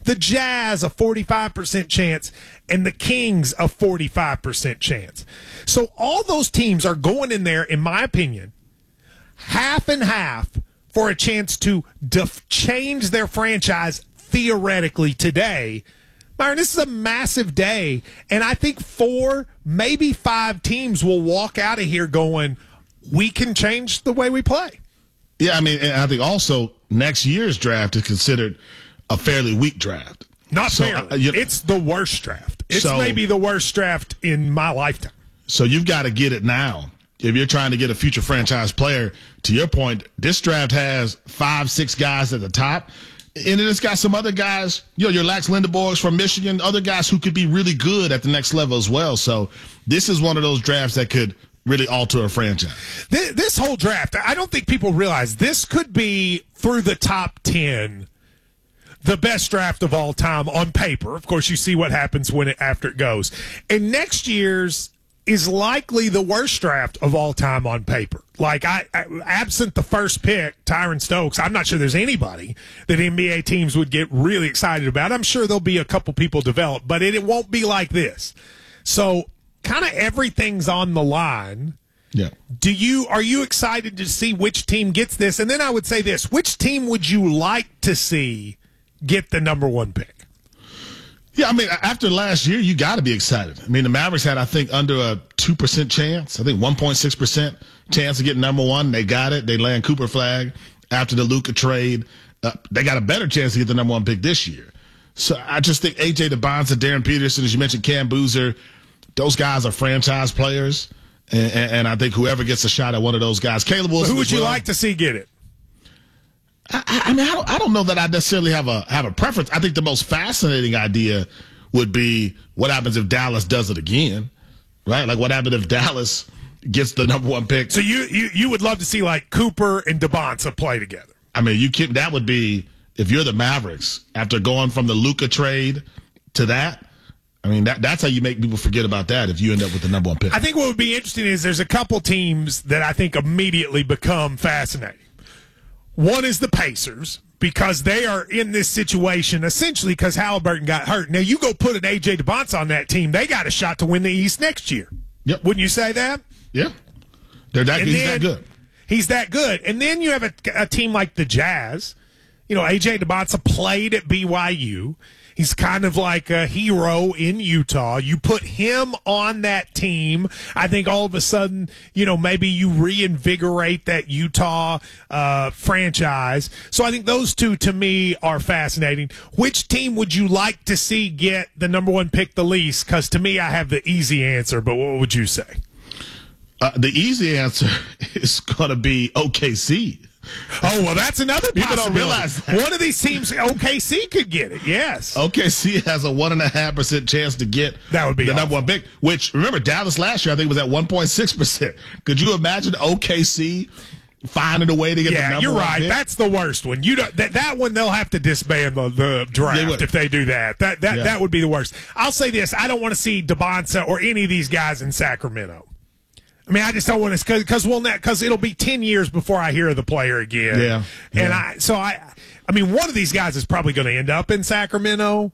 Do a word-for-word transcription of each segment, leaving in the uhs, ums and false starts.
the Jazz a forty-five percent chance, and the Kings a forty-five percent chance. So all those teams are going in there, in my opinion, half and half for a chance to def- change their franchise theoretically today. Myron, this is a massive day, and I think four, maybe five teams will walk out of here going, we can change the way we play. Yeah, I mean, and I think also next year's draft is considered a fairly weak draft. Not so, fairly. Uh, you, it's the worst draft. It's so, maybe the worst draft in my lifetime. So you've got to get it now. If you're trying to get a future franchise player, to your point, this draft has five, six guys at the top. And then it's got some other guys, you know, your Lax Lindeborgs from Michigan, other guys who could be really good at the next level as well. So this is one of those drafts that could really alter a franchise. This, this whole draft, I don't think people realize this could be through the top ten, the best draft of all time on paper. Of course, you see what happens when it after it goes. And next year's is likely the worst draft of all time on paper. Like, I, I absent the first pick, Tyron Stokes, I'm not sure there's anybody that N B A teams would get really excited about. I'm sure there'll be a couple people develop, but it, it won't be like this. So kind of everything's on the line. Yeah. Do you are you excited to see which team gets this? And then I would say this, which team would you like to see get the number one pick? Yeah, I mean, after last year, you got to be excited. I mean, the Mavericks had, I think, under a two percent chance. I think one point six percent chance to get number one. They got it. They land Cooper Flag after the Luka trade. Uh, they got a better chance to get the number one pick this year. So I just think A J DeBonza, Darren Peterson, as you mentioned, Cam Boozer, those guys are franchise players. And, and, and I think whoever gets a shot at one of those guys, Caleb Wilson. Who would you well, like to see get it? I, I mean, I don't, I don't know that I necessarily have a have a preference. I think the most fascinating idea would be what happens if Dallas does it again, right? Like what happens if Dallas gets the number one pick? So you you, you would love to see like Cooper and DeBonza play together. I mean, you can. That would be if you're the Mavericks after going from the Luka trade to that. I mean, that that's how you make people forget about that if you end up with the number one pick. I think what would be interesting is there's a couple teams that I think immediately become fascinating. One is the Pacers, because they are in this situation essentially because Halliburton got hurt. Now, you go put an A J DeBonza on that team, they got a shot to win the East next year. Yep. Wouldn't you say that? Yeah. They're that, he's that good. He's that good. And then you have a, a team like the Jazz. You know, A J DeBonza played at B Y U. He's kind of like a hero in Utah. You put him on that team, I think all of a sudden, you know, maybe you reinvigorate that Utah uh, franchise. So I think those two, to me, are fascinating. Which team would you like to see get the number one pick the least? Because to me, I have the easy answer, but what would you say? Uh, the easy answer is going to be O K C. Oh, well, that's another possibility. People don't realize that. One of these teams, O K C could get it, yes. O K C has a one point five percent chance to get that would be the awful. number one pick, which, remember, Dallas last year, I think, was at one point six percent. Could you imagine O K C finding a way to get yeah, the number you're one right. pick? That's the worst one. You don't, that, that one, they'll have to disband the, the draft they if they do that. That that, yeah. that would be the worst. I'll say this. I don't want to see DeBonza or any of these guys in Sacramento. I mean, I just don't want to, because we'll because it'll be ten years before I hear of the player again. Yeah, and yeah. I so I, I mean, one of these guys is probably going to end up in Sacramento,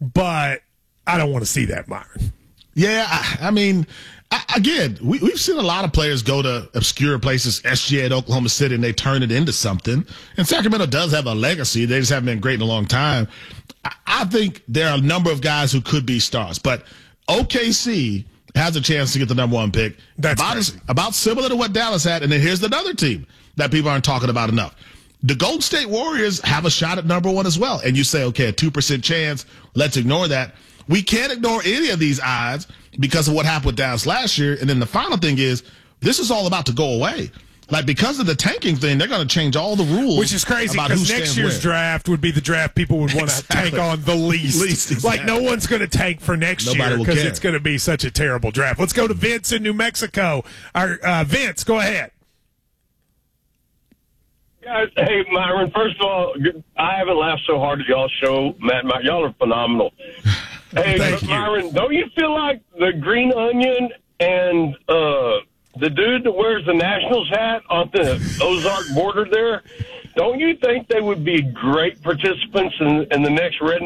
but I don't want to see that, Myron. Yeah, I, I mean, I, again, we, we've seen a lot of players go to obscure places, S G A at Oklahoma City, and they turn it into something. And Sacramento does have a legacy. They just haven't been great in a long time. I, I think there are a number of guys who could be stars, but O K C has a chance to get the number one pick. That's about, crazy. about similar to what Dallas had. And then here's another team that people aren't talking about enough. The Golden State Warriors have a shot at number one as well. And you say, okay, a two percent chance, let's ignore that. We can't ignore any of these odds because of what happened with Dallas last year. And then the final thing is, this is all about to go away. Like, because of the tanking thing, they're going to change all the rules. Which is crazy, because next year's where. draft would be the draft people would want to Exactly. tank on the least. least exactly. Like, no one's going to tank for next Nobody year will because care. it's going to be such a terrible draft. Let's go to Vince in New Mexico. Our, uh, Vince, go ahead. Guys, hey, Myron, first of all, I haven't laughed so hard at y'all's show. Matt, Matt y'all are phenomenal. Hey, Thank but you. Myron, don't you feel like the Green Onion and uh, the dude that wears the Nationals hat on the Ozark border there, don't you think they would be great participants in, in the next Red